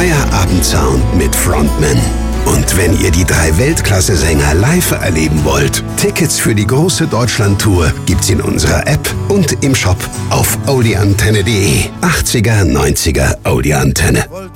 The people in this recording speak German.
neuer Abendsound mit Frontman. Und wenn ihr die 3 Weltklasse-Sänger live erleben wollt, Tickets für die große Deutschland-Tour gibt's in unserer App und im Shop auf audioantenne.de. 80er, 90er Audioantenne.